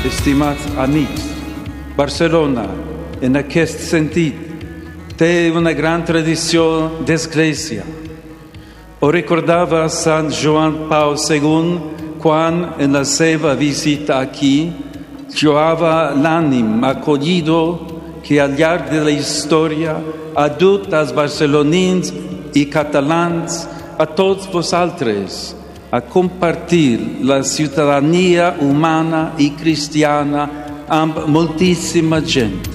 estimats amics, Barcelona, en aquest sentit, té una gran tradició d'església. Ho recordava Sant Joan Pau II quan, en la seva visita aquí, lloava l'ànim acollido que al llarg de la història ha dut als barcelonins i catalans, a tots vosaltres, a compartir la ciutadania humana i cristiana amb moltíssima gent.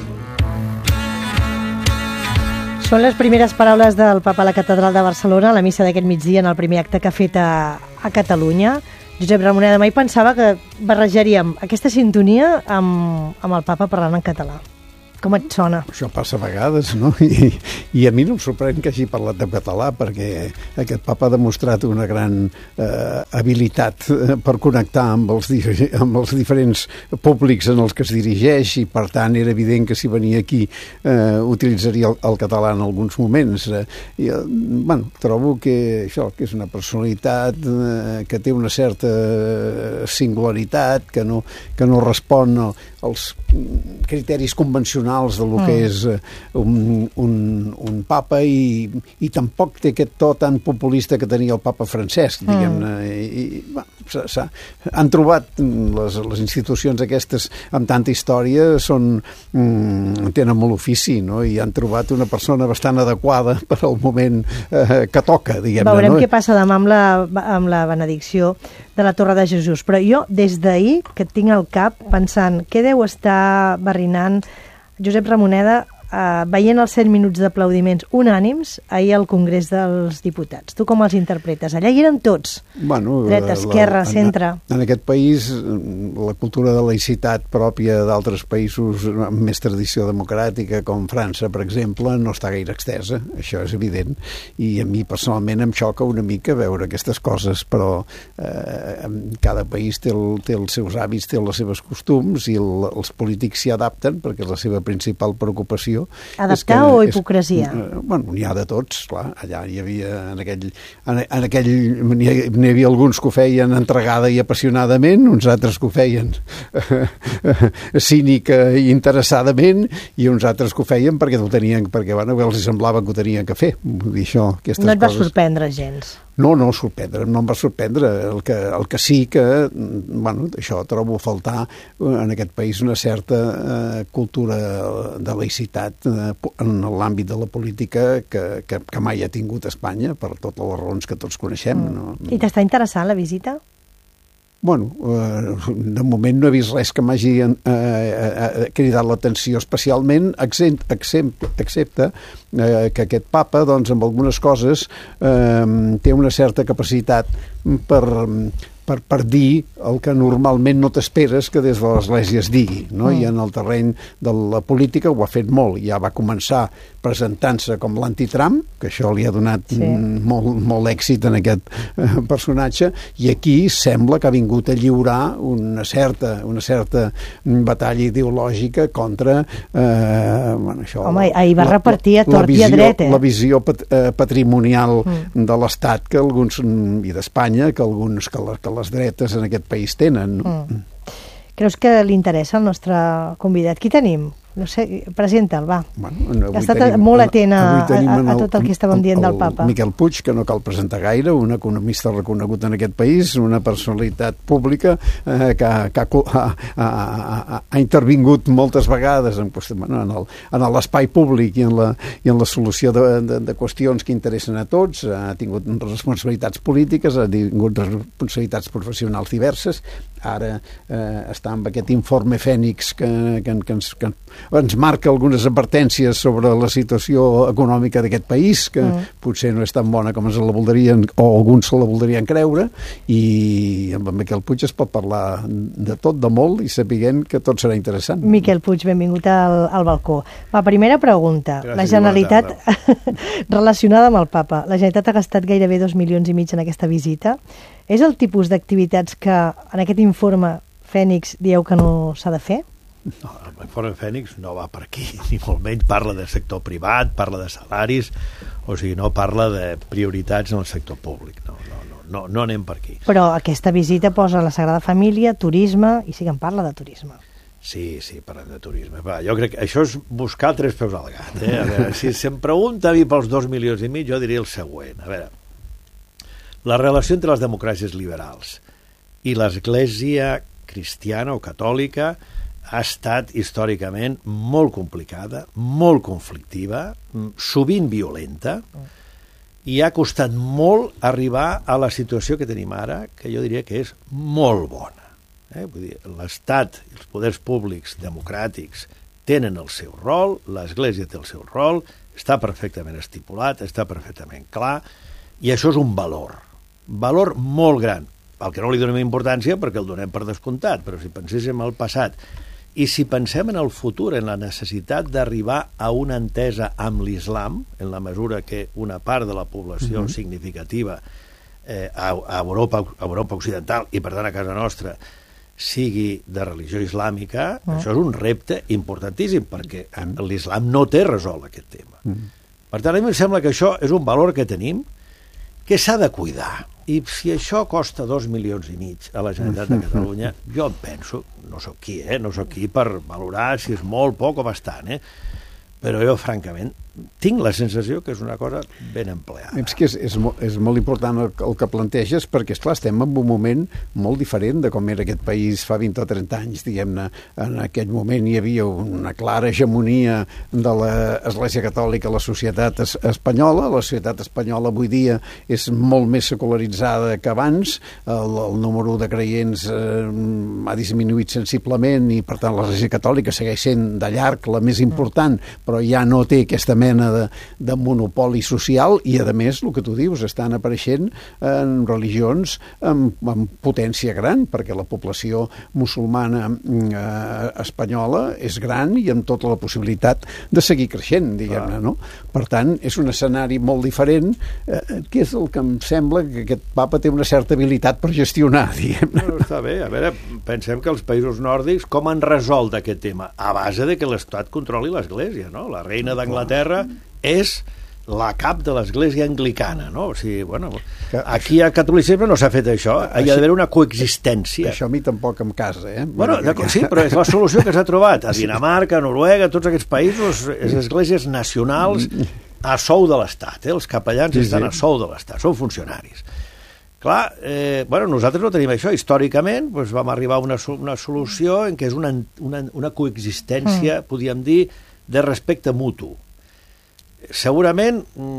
Són les primeres paraules del papa a la catedral de Barcelona, a la missa d'aquest migdia, en el primer acte que ha fet a Catalunya. Josep Ramoneda, mai pensava que barrejaríem aquesta sintonia amb el papa parlant en català. Com et sona? Això passa a vegades, no? I a mi no em sorprèn que hagi parlat de català, perquè aquest papa ha demostrat una gran habilitat per connectar amb els diferents públics en els que es dirigeix, i per tant era evident que si venia aquí utilitzaria el català en alguns moments. Trobo que això, que és una personalitat que té una certa singularitat, que no respon als criteris convencionals de lo que és un papa, i tampoc té aquest to tan populista que tenia el papa Francesc, diguem-ne. Han trobat les institucions aquestes amb tanta història, tenen molt ofici, no? I han trobat una persona bastant adequada per al moment que toca, diguem-ne. Veurem què passa demà amb la benedicció de la Torre de Jesús, però jo des d'ahir que et tinc al cap pensant què deu estar barrinant Josep Ramoneda veient els 7 minuts d'aplaudiments unànims ahir al Congrés dels Diputats. Tu com els interpretes? Allà hi eren tots, dreta, esquerra, centre. En aquest país la cultura de laïcitat pròpia d'altres països amb més tradició democràtica, com França, per exemple, no està gaire extesa, això és evident, i a mi personalment em xoca una mica veure aquestes coses, però cada país té els seus hàbits, té les seves costums, i els polítics s'hi adapten, perquè és la seva principal preocupació. Adaptar o hipocresia? N'hi ha de tots, clar. Allà hi havia n'hi havia alguns que ho feien entregada i apassionadament, uns altres que ho feien cínica i interessadament, i uns altres que ho feien perquè els semblava que ho tenien que fer. Vull dir, això, no et va sorprendre gens? No em va sorprendre. El que sí que, això, trobo a faltar en aquest país una certa cultura de laïcitat en l'àmbit de la política que mai ha tingut Espanya, per totes les raons que tots coneixem. No? I t'està interessant la visita? De moment no he vist res que m'hagi cridat l'atenció especialment, excepte que aquest papa, doncs, amb algunes coses té una certa capacitat per dir el que normalment no t'esperes que des de l'Església es digui, no? I en el terreny de la política ho ha fet molt. Ja va començar presentant-se com l'anti-Trump, que això li ha donat molt èxit en aquest personatge, i aquí sembla que ha vingut a lliurar una certa batalla ideològica contra això. Home, ahir va repartir a tort i a dret, la visió patrimonial de l'Estat i d'Espanya que les dretes en aquest país tenen. Creus que li interessa el nostre convidat? Qui tenim? No sé, presenta'l, va. Ha estat molt atent a tot el que estàvem dient del papa. Miquel Puig, que no cal presentar gaire, un economista reconegut en aquest país, una personalitat pública que ha intervingut moltes vegades en l'espai públic i en la solució de qüestions que interessen a tots. Ha tingut responsabilitats polítiques, ha tingut responsabilitats professionals diverses. Ara està amb aquest informe Fènix que ens marca algunes advertències sobre la situació econòmica d'aquest país, que potser no és tan bona com ens la voldrien, o alguns se la voldrien creure, i amb Miquel Puig es pot parlar de tot, de molt, i sapiguent que tot serà interessant. Miquel Puig, benvingut al balcó. La primera pregunta. Gràcies, la Generalitat, relacionada amb el papa, la Generalitat ha gastat gairebé 2,5 milions en aquesta visita. És el tipus d'activitats que en aquest informe Fènix dieu que no s'ha de fer? No, l'informe Fènix no va per aquí, ni molt menys. Parla del sector privat, parla de salaris, o sigui, no parla de prioritats en el sector públic. no anem per aquí. Però aquesta visita posa la Sagrada Família, turisme, i sí que en parla de turisme. Sí, parlem de turisme. Va, jo crec que això és buscar 3 peus al gat. A veure, si se'm pregunta a mi pels 2,5 milions, jo diria el següent. A veure, la relació entre les democràcies liberals i l'Església cristiana o catòlica ha estat històricament molt complicada, molt conflictiva, sovint violenta, i ha costat molt arribar a la situació que tenim ara, que jo diria que és molt bona. Vull dir, l'Estat i els poders públics democràtics tenen el seu rol, l'Església té el seu rol, està perfectament estipulat, està perfectament clar, i això és un valor molt gran, al que no li donem importància perquè el donem per descomptat, però si penséssim al passat i si pensem en el futur, en la necessitat d'arribar a una entesa amb l'islam, en la mesura que una part de la població significativa a Europa occidental i per tant a casa nostra sigui de religió islàmica, això és un repte importantíssim, perquè l'islam no té resolt aquest tema. Per tant, a mi em sembla que això és un valor que tenim, que s'ha de cuidar. I si això costa 2,5 milions a la Generalitat de Catalunya, jo em penso, no soc qui per valorar si és molt, poc o bastant, però jo, francament, tinc la sensació que és una cosa ben empleada. És que és molt important el que planteges, perquè, esclar, estem en un moment molt diferent de com era aquest país fa 20 o 30 anys, diguem-ne. En aquell moment hi havia una clara hegemonia de l'Església Catòlica a la societat espanyola. La societat espanyola avui dia és molt més secularitzada que abans. El número de creients ha disminuït sensiblement i, per tant, l'Església Catòlica segueix sent de llarg la més important, però ja no té aquesta mena de monopoli social i, a més, el que tu dius, estan apareixent en religions amb potència gran, perquè la població musulmana espanyola és gran i amb tota la possibilitat de seguir creixent, diguem-ne, no? Per tant, és un escenari molt diferent, que és el que em sembla que aquest papa té una certa habilitat per gestionar, diguem-ne. No, està bé. A veure, pensem que els països nòrdics com han resolt aquest tema? A base de que l'Estat controli l'Església, no? La reina d'Anglaterra és la cap de l'Església anglicana, no? O sigui, bueno, aquí a catolicisme no s'ha fet això, hi ha d'haver una coexistència. Això a mi tampoc em casa, Bueno, sí, però és la solució que s'ha trobat a Dinamarca, a Noruega, tots aquests països, les esglésies nacionals a sou de l'Estat, els capellans estan a sou de l'Estat, són funcionaris. Clar, nosaltres no tenim això. Històricament vam arribar a una solució en què és una coexistència, podríem dir, de respecte mutu. Segurament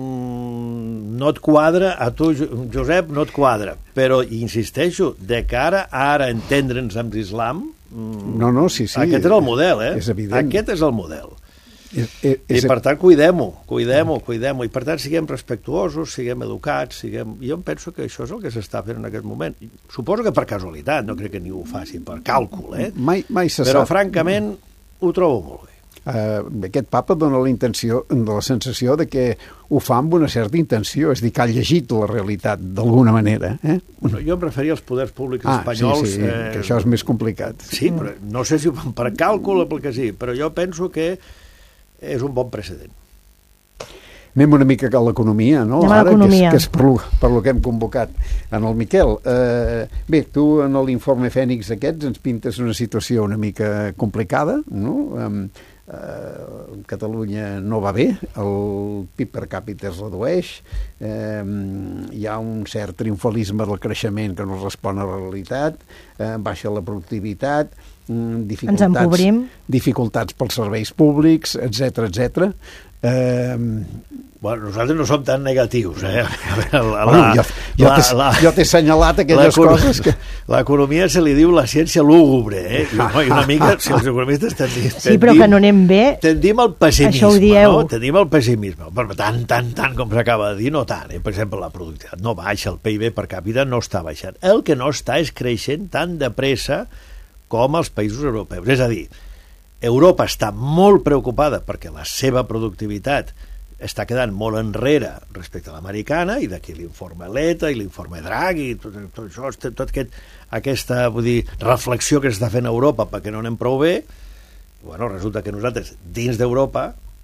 no et quadra, a tu, Josep, no et quadra, però insisteixo, de cara a ara entendre'ns amb l'islam, sí. Aquest és el model, És evident. Aquest és el model. I per tant cuidem-ho, i per tant siguem respectuosos, siguem educats, jo em penso que això és el que s'està fent en aquest moment. Suposo que per casualitat, no crec que ningú ho faci per càlcul, Mai se però sap. francament ho trobo molt bé. Aquest papa dona la sensació de que ho fa amb una certa intenció, és a dir, que ha llegit la realitat d'alguna manera. Bueno, jo em referia als poders públics espanyols. Sí, que això és més complicat. Sí, però no sé si ho fan per càlcul o pel que sí, però jo penso que és un bon precedent. Anem una mica a l'economia, no? Anem a l'economia. Que és per lo que hem convocat en el Miquel. Bé, tu en l'informe Fènix aquests ens pintes una situació una mica complicada, no? Catalunya no va bé, el PIB per càpita es redueix, hi ha un cert triomfalisme del creixement que no respon a la realitat, baixa la productivitat, ens empobrim, dificultats pels serveis públics, etc. Bueno, nosaltres no som tan negatius, Jo t'he assenyalat aquelles coses que... L'economia se li diu la ciència lúgubre, i una mica, si els economistes tendim... Sí, però que no anem bé... Tendim al pessimisme, això ho dieu. no? Tendim al pessimisme. Però tant com s'acaba de dir, no tant. Per exemple, la productivitat no baixa, el PIB per càpita no està baixant. El que no està és creixent tan de pressa com els països europeus. És a dir, Europa està molt preocupada perquè la seva productivitat està quedant molt enrere respecte a l'americana, i d'aquí l'informe Letta i l'informe Draghi, tot això, aquesta reflexió que s'està fent a Europa perquè no anem prou bé. Bueno, resulta que nosaltres, dins d'Europa,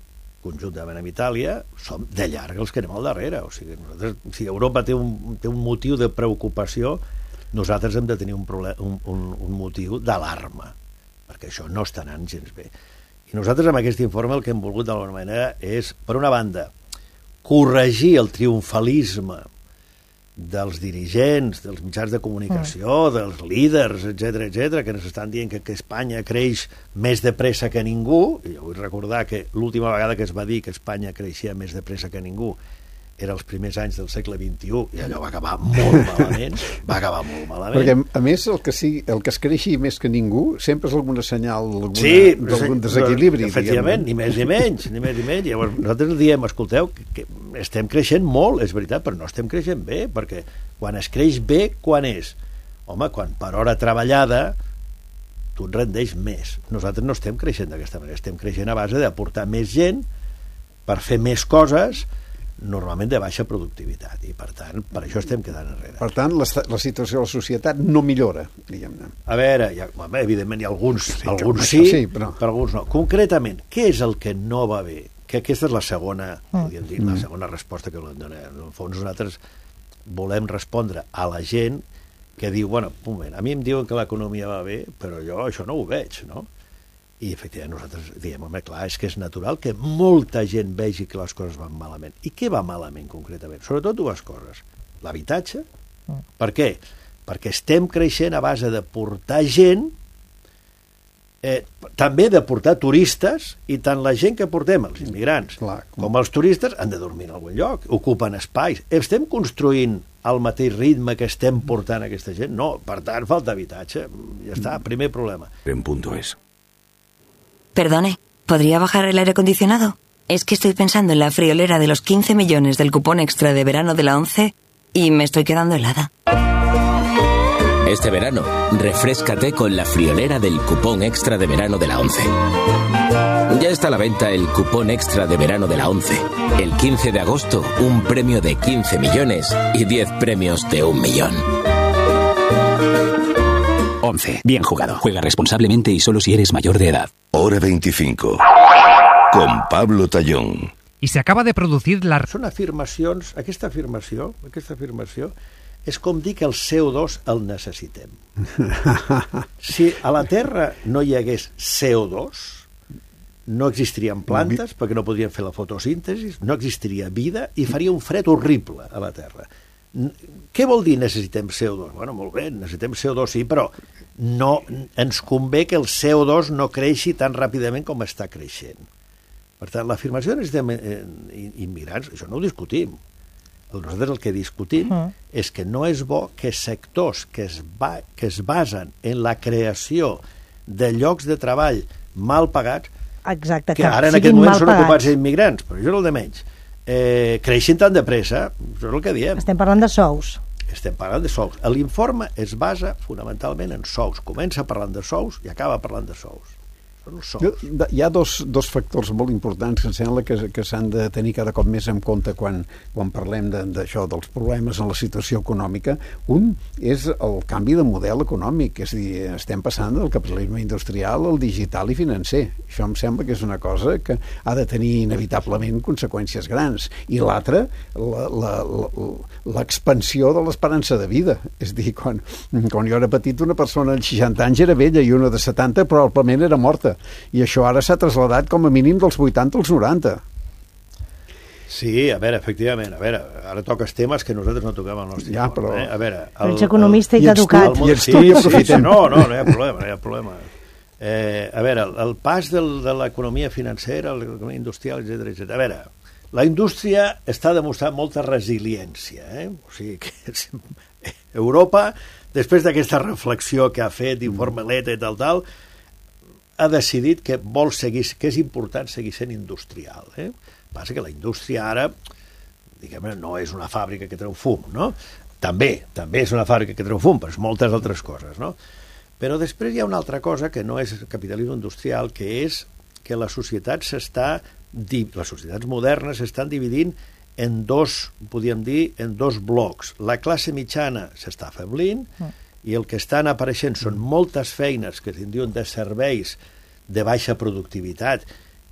conjuntament amb Itàlia, som de llarg els que anem al darrere. O sigui, si Europa té un motiu de preocupació, nosaltres hem de tenir un motiu d'alarma, perquè això no està anant gens bé. I nosaltres amb aquest informe el que hem volgut d'alguna manera és, per una banda, corregir el triomfalisme dels dirigents, dels mitjans de comunicació, dels líders, etc, que ens estan dient que Espanya creix més de pressa que ningú. I jo vull recordar que l'última vegada que es va dir que Espanya creixia més de pressa que ningú era els primers anys del segle XXI, i allò va acabar molt malament, Perquè, a més, el que es creixi més que ningú sempre és algun senyal d'algun desequilibri. Efectivament, ni més ni menys. Llavors, nosaltres diem, escolteu, que estem creixent molt, és veritat, però no estem creixent bé, perquè quan es creix bé, quan és? Home, quan per hora treballada tu et rendeix més. Nosaltres no estem creixent d'aquesta manera, estem creixent a base d'aportar més gent per fer més coses, normalment de baixa productivitat, i per tant per això estem quedant enrere. Per tant, la situació de la societat no millora, diguem-ne. A veure, evidentment hi ha alguns sí, però alguns no. Concretament, què és el que no va bé? Que aquesta és la segona, podríem dir, la segona resposta que volem donar. En el fons nosaltres volem respondre a la gent que diu, bueno, un moment, a mi em diuen que l'economia va bé, però jo això no ho veig, no? I efectivament nosaltres diem, home, clar, és que és natural que molta gent vegi que les coses van malament. I què va malament concretament? Sobretot dues coses. L'habitatge. Per què? Perquè estem creixent a base de portar gent, també de portar turistes, i tant la gent que portem, els immigrants, com els turistes, han de dormir en algun lloc, ocupen espais. Estem construint al mateix ritme que estem portant aquesta gent? No, per tant, falta habitatge. Ja està, primer problema. En punto es. Perdone, ¿podría bajar el aire acondicionado? Es que estoy pensando en la friolera de los 15 millones del cupón extra de verano de la 11 y me estoy quedando helada. Este verano, refréscate con la friolera del cupón extra de verano de la 11. Ya está a la venta el cupón extra de verano de la 11. El 15 de agosto, un premio de 15 millones y 10 premios de 1 millón. 11. Bien jugado. Juega responsablemente y solo si eres mayor de edad. Hora 25. Con Pablo Tallón. I s'acaba de produir la... Són afirmacions... Aquesta afirmació és com dir que el CO2 el necessitem. Si a la Terra no hi hagués CO2, no existirien plantes, perquè no podrien fer la fotosíntesi, no existiria vida i faria un fred horrible a la Terra. Què vol dir necessitem CO2? Bueno, molt bé, necessitem CO2, sí, però no ens convé que el CO2 no creixi tan ràpidament com està creixent. Per tant, l'afirmació de necessitem immigrants, això no ho discutim. Nosaltres el que discutim és que no és bo que sectors que es basen en la creació de llocs de treball mal pagats, que ara en aquest moment són ocupats immigrants, però això és el de menys, creixin tan de pressa, això és el que diem. Estem parlant de sous. Estem parlant de sous. L'informe es basa fonamentalment en sous. Comença parlant de sous i acaba parlant de sous. Hi ha dos factors molt importants que em sembla que s'han de tenir cada cop més en compte quan parlem d'això, dels problemes en la situació econòmica. Un és el canvi de model econòmic, és a dir, estem passant del capitalisme industrial al digital i financer. Això em sembla que és una cosa que ha de tenir inevitablement conseqüències grans. I l'altra, l'expansió de l'esperança de vida. És a dir, quan jo era petit, una persona de 60 anys era vella i una de 70 probablement era morta. I això ara s'ha traslladat com a mínim dels 80 als 90. Sí, a veure, efectivament, ara toques temes que nosaltres no toquem al nostre informe. Però... A veure, ets economista i t'ha tocat. I ets tu i aprofitem. No hi ha problema. A veure, el pas de l'economia financera a l'economia industrial, etc. A veure, la indústria està demostrant molta resiliència. O sigui que Europa, després d'aquesta reflexió que ha fet d'informe Letta i tal, ha decidit que vol seguir, que és important seguir sent industrial. Passa que la indústria ara, diguem-ne, no és una fàbrica que treu fum, no? També és una fàbrica que treu fum, però és moltes altres coses, no? Però després hi ha una altra cosa que no és capitalisme industrial, que és que les societats modernes s'estan dividint en dos, podríem dir, en dos blocs. La classe mitjana s'està afeblint, i el que estan apareixent són moltes feines que es diuen de serveis de baixa productivitat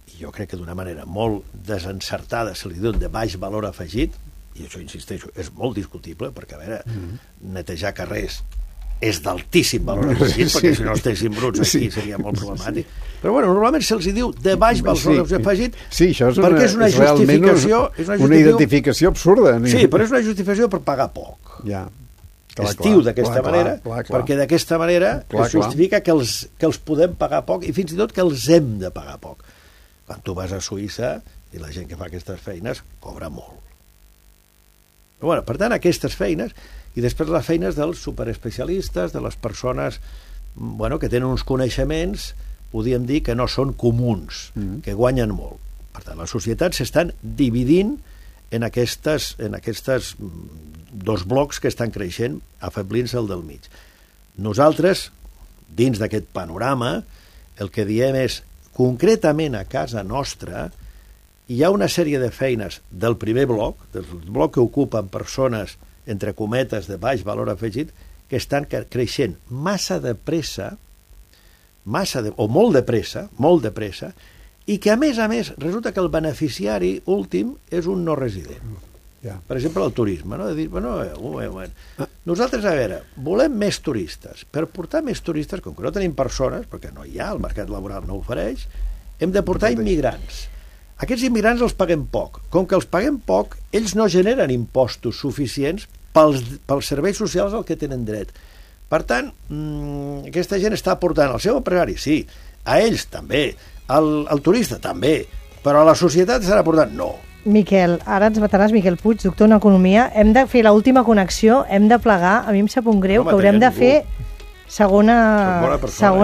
i jo crec que d'una manera molt desencertada se li diu de baix valor afegit, i això, insisteixo, és molt discutible, perquè, a veure, netejar carrers és d'altíssim valor afegit, perquè si no estéssim bruts aquí seria molt problemàtic. Però bueno, normalment se'ls diu de baix valor afegit, perquè és una justificació... Una identificació absurda. Sí, però és una justificació per pagar poc. Es diu d'aquesta manera, perquè d'aquesta manera es justifica que els podem pagar poc i fins i tot que els hem de pagar poc. Quan tu vas a Suïssa i la gent que fa aquestes feines cobra molt. Però, bueno, per tant, aquestes feines, i després les feines dels superespecialistes, de les persones que tenen uns coneixements, podríem dir que no són comuns, que guanyen molt. Per tant, les societats s'estan dividint en aquestes dos blocs que estan creixent, afeblint-se el del mig. Nosaltres, dins d'aquest panorama, el que diem és, concretament a casa nostra, hi ha una sèrie de feines del primer bloc, del bloc que ocupen persones, entre cometes, de baix valor afegit, que estan creixent massa de pressa, o molt de pressa, i que, a més, resulta que el beneficiari últim és un no resident. Per exemple, el turisme, no? De dir, nosaltres, a veure, volem més turistes. Per portar més turistes, com que no tenim persones, perquè no hi ha, el mercat laboral no ofereix, hem de portar immigrants. Aquests immigrants els paguem poc. Com que els paguem poc, ells no generen impostos suficients pels serveis socials al que tenen dret. Per tant, aquesta gent està aportant al seu empresari, sí, a ells també, al turista també, però a la societat estan aportant no. Miquel, ara ens mataràs, Miquel Puig, doctor en Economia. Hem de fer l'última connexió, hem de plegar. A mi em sap un greu que haurem de fer segona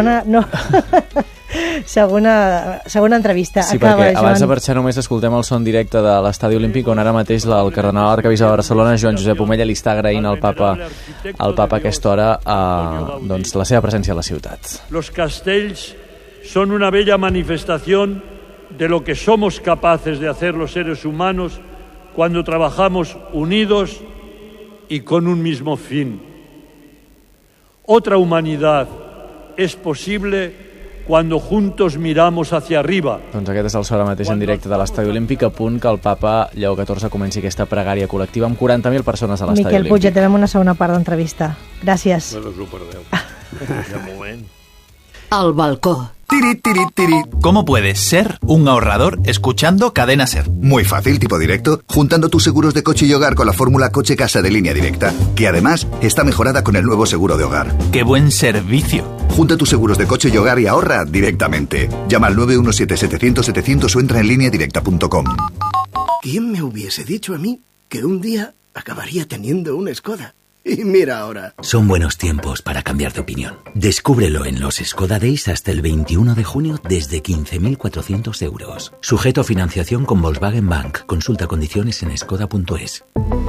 entrevista. Sí, perquè abans de marxar només escoltem el son directe de l'Estadi Olímpic, on ara mateix el cardenal arcabisbe de Barcelona, Joan Josep Omella, li està agraint al papa a aquesta hora doncs, la seva presència a la ciutat. Los castells son una bella manifestación de lo que somos capaces de hacer los seres humanos cuando trabajamos unidos y con un mismo fin. Otra humanidad es posible cuando juntos miramos hacia arriba. Doncs aquest és el so ara mateix en directe de l'Estadi Olímpic, a punt que el papa Lleó XIV comenci aquesta pregària col·lectiva amb 40.000 persones a l'Estadi Olímpic. Miquel Puig, ja tenim una segona part d'entrevista. Gràcies. No us ho perdeu. De moment. Al balcó. ¿Cómo puedes ser un ahorrador escuchando Cadena Ser? Muy fácil, tipo directo, juntando tus seguros de coche y hogar con la fórmula Coche-Casa de Línea Directa, que además está mejorada con el nuevo seguro de hogar. ¡Qué buen servicio! Junta tus seguros de coche y hogar y ahorra directamente. Llama al 917-700-700 o entra en lineadirecta.com. ¿Quién me hubiese dicho a mí que un día acabaría teniendo una Skoda? Y mira ahora. Son buenos tiempos para cambiar de opinión. Descúbrelo en los Skoda Days hasta el 21 de junio desde 15.400 euros. Sujeto a financiación con Volkswagen Bank. Consulta condiciones en skoda.es.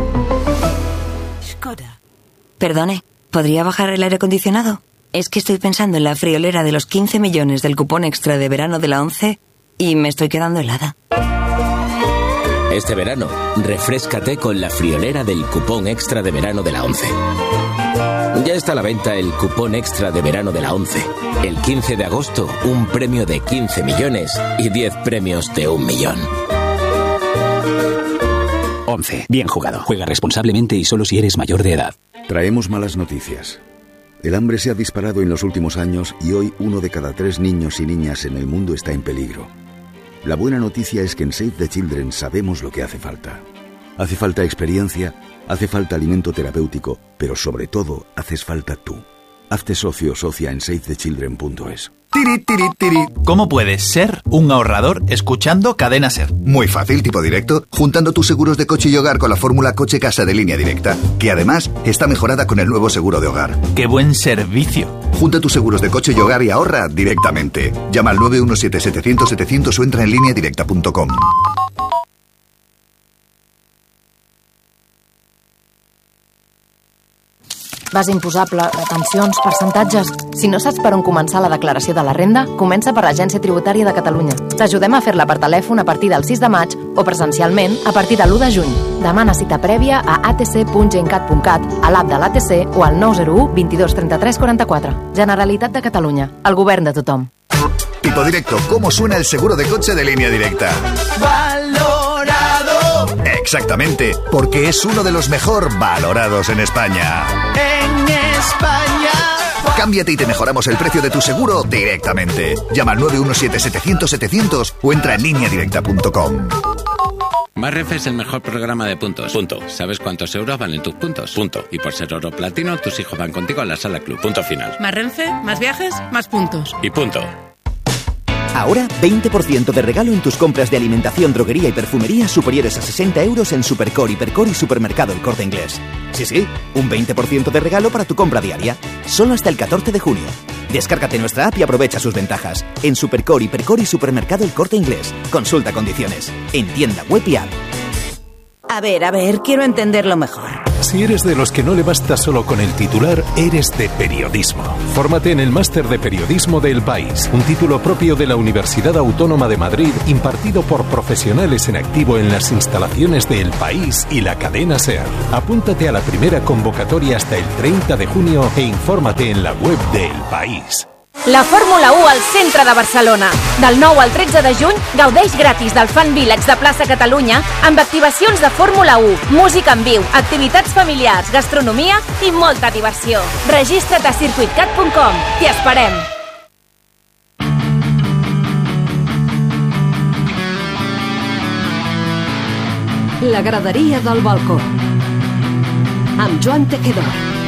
Skoda. Perdone, ¿podría bajar el aire acondicionado? Es que estoy pensando en la friolera de los 15 millones del cupón extra de verano de la 11 y me estoy quedando helada. Este verano, refréscate con la friolera del cupón extra de verano de la 11. Ya está a la venta el cupón extra de verano de la 11. El 15 de agosto, un premio de 15 millones y 10 premios de 1 millón. 11. Bien jugado. Juega responsablemente y solo si eres mayor de edad. Traemos malas noticias. El hambre se ha disparado en los últimos años y hoy 1 de cada 3 niños y niñas en el mundo está en peligro. La buena noticia es que en Save the Children sabemos lo que hace falta. Hace falta experiencia, hace falta alimento terapéutico, pero sobre todo haces falta tú. Hazte socio o socia en savethechildren.es. ¿Cómo puedes ser un ahorrador escuchando Cadena Ser? Muy fácil, tipo directo, juntando tus seguros de coche y hogar con la fórmula Coche-Casa de Línea Directa, que además está mejorada con el nuevo seguro de hogar. ¡Qué buen servicio! Junta tus seguros de coche y hogar y ahorra directamente. Llama al 917-700-700 o entra en lineadirecta.com. Base imposable, detencions, percentatges... Si no saps per on començar la declaració de la renda, comença per l'Agència Tributària de Catalunya. T'ajudem a fer-la per telèfon a partir del 6 de maig o presencialment a partir de l'1 de juny. Demana cita prèvia a atc.gencat.cat, a l'app de l'ATC o al 901 22 33 44. Generalitat de Catalunya. El govern de tothom. Tipo Directo, ¿cómo suena el seguro de coche de Línea Directa? Valorado. Exactamente, porque es uno de los mejor valorados en España. En España. Cámbiate y te mejoramos el precio de tu seguro directamente. Llama al 917-700-700 o entra en lineadirecta.com. Más Renfe es el mejor programa de puntos. Punto. ¿Sabes cuántos euros valen tus puntos? Punto. Y por ser oro platino, tus hijos van contigo a la sala club. Punto final. Más Renfe, más viajes, más puntos. Y punto. Ahora, 20% de regalo en tus compras de alimentación, droguería y perfumería superiores a 60 euros en Supercore, Hipercore y Supermercado El Corte Inglés. Sí, un 20% de regalo para tu compra diaria. Solo hasta el 14 de junio. Descárgate nuestra app y aprovecha sus ventajas. En Supercore, Hipercore y Supermercado El Corte Inglés. Consulta condiciones. En tienda web y app. A ver, quiero entenderlo mejor. Si eres de los que no le basta solo con el titular, eres de periodismo. Fórmate en el Máster de Periodismo de El País, un título propio de la Universidad Autónoma de Madrid, impartido por profesionales en activo en las instalaciones de El País y la cadena SER. Apúntate a la primera convocatoria hasta el 30 de junio e infórmate en la web de El País. La Fórmula 1 al centre de Barcelona. Del 9 al 13 de juny, gaudeix gratis del Fan Village de Plaça Catalunya amb activacions de Fórmula 1, música en viu, activitats familiars, gastronomia i molta diversió. Registra't a circuitcat.com. T'hi esperem. La graderia del balcó. Amb Joan Tejedor.